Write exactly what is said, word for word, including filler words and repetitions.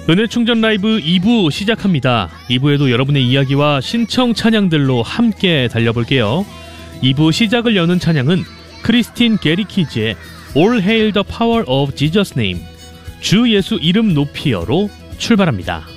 은혜 충전 라이브 이 부 시작합니다. 이 부에도 여러분의 이야기와 신청 찬양들로 함께 달려볼게요. 이 부 시작을 여는 찬양은 크리스틴 게리키즈의 All Hail the Power of Jesus Name, 주 예수 이름 높이여로 출발합니다.